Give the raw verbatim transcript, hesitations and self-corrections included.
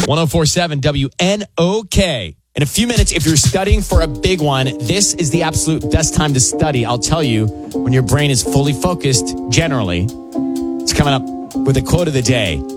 oh four point seven W N O K. In a few minutes, if you're studying for a big one, this is the absolute best time to study. I'll tell you, when your brain is fully focused, generally. It's coming up with a quote of the day.